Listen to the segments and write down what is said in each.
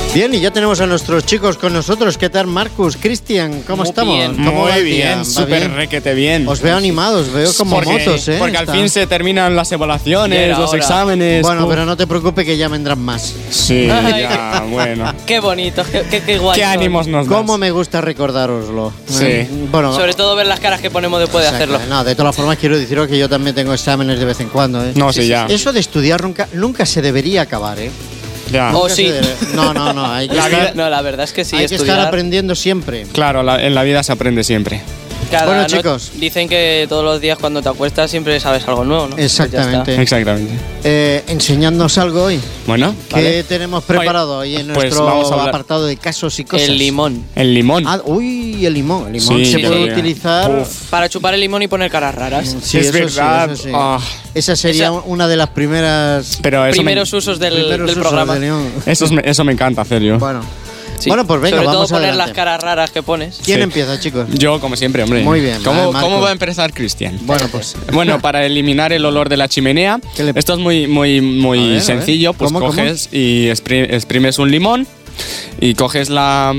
Bien, y ya tenemos a nuestros chicos con nosotros. ¿Qué tal, Marcus? Cristian, ¿cómo estamos? Bien. ¿Cómo va Muy el día? bien, ¿Va súper bien? requete bien. Os veo animados, veo como motos, ¿eh? Porque al fin se terminan las Ya evaluaciones, era los hora. exámenes. Bueno, pero no te preocupes que ya vendrán más. Sí, Ay. ya, bueno. Qué bonito, qué guay. ¿Qué son. ánimos nos das? ¿Cómo me gusta recordároslo? Sí. Bueno, Sobre todo ver las caras que ponemos después de exacto. hacerlo. No, de todas formas quiero deciros que yo también tengo exámenes de vez en cuando, ¿eh? No, sí, ya. Eso de estudiar nunca se debería acabar, ¿eh? Ya. Oh, Nunca sí. se debe- No, hay que, La estar, vida- No, la verdad es que sí, hay que estudiar. estar aprendiendo siempre. Claro, en la vida se aprende siempre. Bueno, no- chicos. Dicen que todos los días cuando te acuestas siempre sabes algo nuevo, ¿no? Pues ya Exactamente. Exactamente. Enseñadnos algo hoy. Bueno, ¿Qué tenemos preparado hoy en pues nuestro vamos a hablar- apartado de casos y está. cosas? El limón. el limón. Uy, el limón. El limón Sí, se puede sí. utilizar. Uf. Para chupar el limón y poner caras raras. Sí, Es eso sí, verdad. eso sí. Ah. Esa sería Esa- una de las primeras. Pero eso Primeros usos del primeros usos programa. de limón. eso me encanta hacer yo. Bueno. Sí. Bueno, pues venga, Sobre todo vamos poner adelante. las caras raras que pones. ¿Quién Sí. empieza, chicos? Yo, como siempre, hombre. Muy bien, ¿Cómo, Marco. ¿Cómo va a empezar Cristian? Bueno, pues. Bueno, para eliminar el olor de la chimenea, ¿Qué le- esto es muy A ver, a ver. sencillo. Pues ¿Cómo? coges y exprimes un limón y coges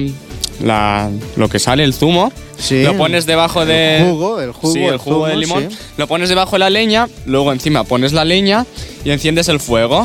lo que sale, el zumo, Sí. lo pones debajo de... El jugo, Sí, el jugo zumo, del limón. sí. Lo pones debajo de la leña, luego encima pones la leña y enciendes el fuego.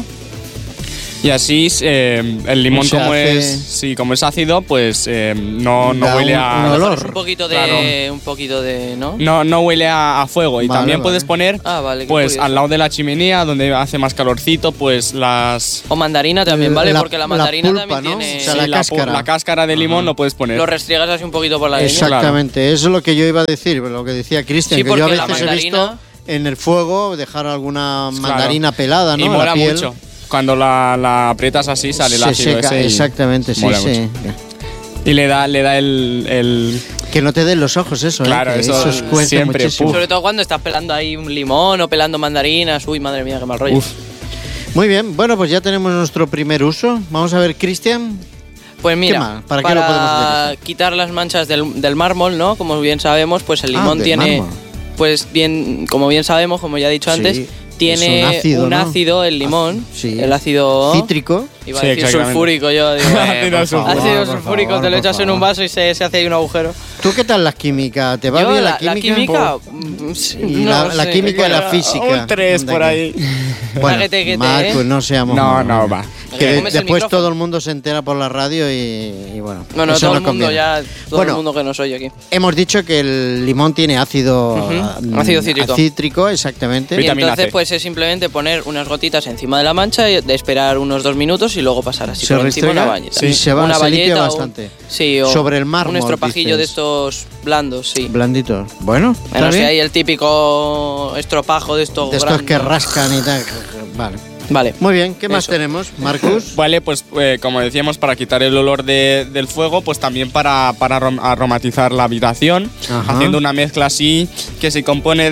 Y así el limón Se como es ácido, pues no Da huele un a... olor. Un poquito de. Claro. Un poquito de. ¿No? No huele a fuego. Y Vale, también vale. puedes poner, Ah, vale. qué pues curioso. al lado de la chimenea, donde hace más calorcito, pues las... O mandarina también, ¿vale? La- Porque la la mandarina pulpa, también ¿no? tiene. O sea, la cáscara. la cáscara de limón lo puedes poner. Lo restriegas así un poquito por la leña. Exactamente, eso es lo que yo iba a decir, lo que decía Cristian, Sí, que yo a porque la veces he visto mandarina- en el fuego dejar alguna Claro. mandarina pelada, ¿no? Y La mola piel mucho. Cuando la aprietas así sale el se ácido seca, ese y exactamente, sí, mola sí. mucho. Y le da el... Que no te den los ojos eso, Claro, que eso cuesta siempre, muchísimo. Sobre todo cuando estás pelando ahí un limón o pelando mandarinas. Uy, madre mía, qué mal rollo. Uf. Muy bien, bueno, pues ya tenemos nuestro primer uso. Vamos a ver, Cristian. Pues mira, ¿Qué más? ¿Para qué lo podemos utilizar? quitar las manchas del mármol, ¿no? Como bien sabemos, pues el limón del tiene, mármol. pues bien, como bien sabemos, como ya he dicho Sí, antes, tiene es un ácido, ¿no? ácido, el limón, Sí. el ácido Cítrico. Iba a Sí, decir exactamente. sulfúrico, yo digo. Ácido por favor, ácido por sulfúrico, favor, te lo por echas en un favor. vaso y se hace ahí un agujero. ¿Tú qué tal la química? ¿te va Yo, bien la la química? química, Y no la sé. química y la Bueno, física. Un 3 por ahí. Bueno, Paquete, Marcos, ¿eh? no seamos... No, va. Que ¿Comes el después micrófono? todo el mundo se entera por la radio y bueno. Bueno, eso todo no el mundo conviene. ya, todo Bueno, el mundo que no soy aquí. Hemos dicho que el limón tiene ácido, Ácido cítrico. cítrico, exactamente. Y Vitamina entonces C. pues es simplemente poner unas gotitas encima de la mancha y de esperar unos 2 minutos y luego pasar así Se por encima una restrega bañeta. y se va- una se limpia bayeta o- bastante. sí, o Sobre el mármol, un estropajillo de dices. estos blandos, sí. Blandito. Bueno, está Bueno, si bien. hay el típico estropajo de estos De estos grandes. que rascan y tal. Vale. Vale. Muy bien, ¿qué más Eso. tenemos, Marcus? Vale, pues como decíamos, para quitar el olor del fuego, pues también para aromatizar la habitación, Ajá. haciendo una mezcla así que se compone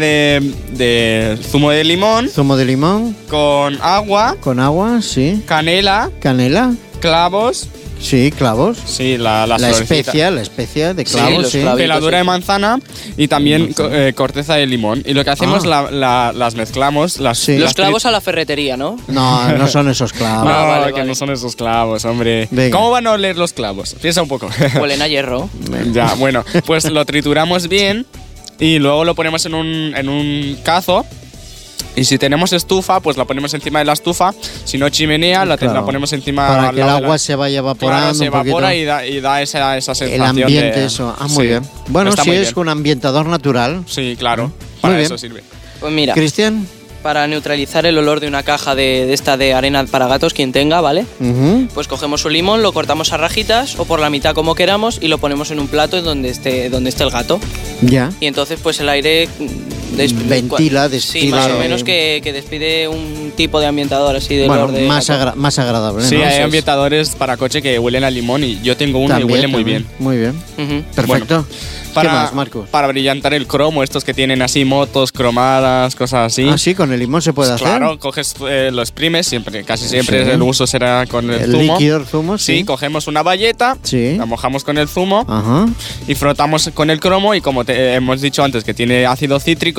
de zumo de limón Zumo de limón con agua, con agua, sí. canela, Canela, clavos, sí, clavos. sí, las La florecitas, especia de Sí, clavos, los sí. clavos. peladura sí. de manzana y también corteza de limón. Y lo que hacemos, Ah. las mezclamos. Sí. Los clavos a la ferretería, ¿no? No, no son esos No, clavos. Ah, vale, que vale. no son esos clavos, hombre. Venga. ¿Cómo van a oler los clavos? Piensa un poco. Huelen a hierro. Ya, bueno, pues lo trituramos bien y luego lo ponemos en un cazo. Y si tenemos estufa, pues la ponemos encima de la estufa. Si no chimenea, la Claro. ponemos encima. Para al que el lado de agua se vaya evaporando Claro, se un poquito. evapora y da esa sensación El ambiente, de- eso. Ah, muy Sí. bien. Bueno, Está si muy es bien. un ambientador natural. Sí, claro. Muy Para bien. eso sirve. Pues mira, Cristian. para neutralizar el olor de una caja de esta de arena para gatos, quien tenga, ¿vale? Ujú. Pues cogemos un limón, lo cortamos a rajitas o por la mitad como queramos y lo ponemos en un plato donde esté el gato. Ya. Y entonces pues el aire Ventila, Sí, destila. más o menos que despide un tipo de ambientador así de Bueno, olor de más, gato. más agradable, Sí, ¿no? hay Eso es. ambientadores para coche que huelen a limón y yo tengo uno También, y huele muy también. bien. Muy bien. Ujú. Perfecto. Para, ¿Qué más, Marcos? Para brillantar el cromo, estos que tienen así motos cromadas, cosas así. Ah, sí, con el limón se puede hacer. Claro, coges, lo exprimes, casi siempre Sí. el uso será con el El zumo. líquido, el zumo, sí. Sí, cogemos una bayeta, Sí. la mojamos con el zumo Ajá. y frotamos con el cromo y como hemos dicho antes que tiene ácido cítrico,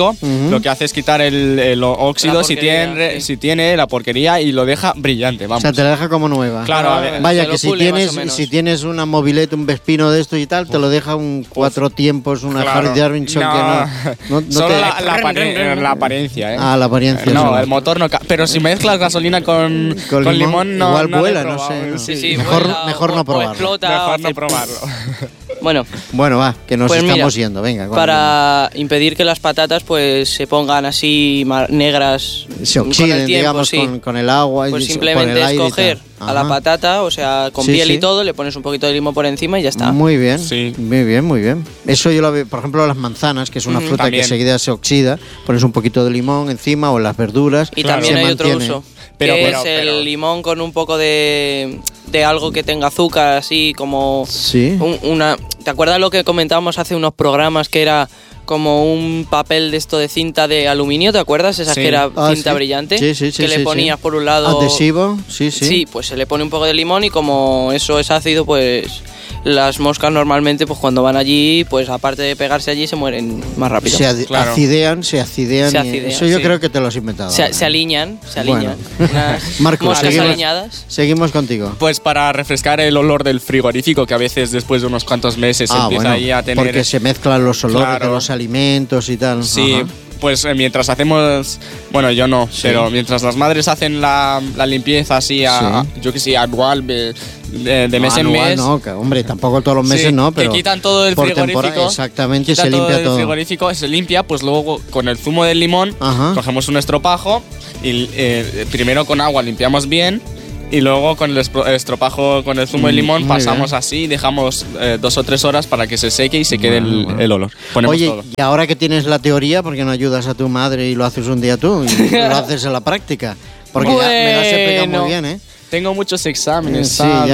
frigorífico, lo que hace es quitar el óxido si tiene la porquería y lo deja brillante, vamos. O sea, te la deja como nueva. Claro, a ver, vaya, te que lo si pule, más o tienes, menos. si tienes una mobilete, un Vespino de esto y tal, te lo deja un 4 tiempos, una claro. Harley Davidson No, que no solo te... la apariencia, ¿eh? Ah, la apariencia. No, solo. el motor no. Pero si mezclas gasolina con limón, no. igual no vuela, lo he no sé. probado. no Sí, sé. sí, mejor vuela mejor no o probarlo. explota, Mejor no hace- probarlo. Bueno, Bueno, va, que nos Pues estamos mira, yendo. Venga, para impedir que las patatas pues se pongan así negras se con oxiden, el tiempo, digamos, sí. con el agua. Pues y por simplemente el es aire y coger tal. a la Ajá. patata, o sea, con Sí, piel sí. y todo, le pones un poquito de limón por encima y ya está. Muy bien, Sí. muy bien, muy bien. Eso yo lo veo, por ejemplo, las manzanas, que es una fruta También. que enseguida se oxida, pones un poquito de limón encima o las verduras. Y Claro. también se hay otro mantiene. uso, Pero- que pero- es pero- el limón con un poco de algo que tenga azúcar, así como Sí. ¿Te acuerdas lo que comentábamos hace unos programas que era como un papel de esto de cinta de aluminio? ¿Te acuerdas? Esa Sí. que era Ah, cinta sí. brillante, Sí, sí, sí, que sí, le ponías sí. por un lado Adhesivo, sí, sí. Sí, pues se le pone un poco de limón y como eso es ácido, pues las moscas normalmente pues cuando van allí, pues aparte de pegarse allí se mueren más rápido. Claro. acidean. Se y acidean, eso yo sí. creo que te lo has inventado. Se aliñan, se Bueno. aliñan. Unas Marcos, moscas seguimos. aliñadas. Seguimos contigo. Pues para refrescar el olor del frigorífico, que a veces después de unos cuantos meses empieza ahí a tener. porque se mezclan los olores Claro. de los alimentos y tal. Sí, Ajá. pues mientras hacemos. Bueno, yo no, pero mientras las madres hacen la limpieza así, yo que sé, anual, de mes en Anual mes. no, que, hombre, tampoco todos los meses Sí, no, pero que quitan todo el por frigorífico. temporada, exactamente, quitan se limpia el todo. frigorífico, se limpia, pues luego con el zumo del limón Ajá. cogemos un estropajo y primero con agua limpiamos bien y luego con el estropajo con el zumo de limón muy pasamos así y dejamos 2 o 3 horas para que se seque y se quede Bueno. el olor. Ponemos Oye, todo. y ahora que tienes la teoría, ¿por qué no ayudas a tu madre y lo haces un día tú y lo haces en la práctica? Porque ya me lo has explicado Bueno. muy bien, ¿eh? Tengo muchos exámenes, Sí, ¿sabes?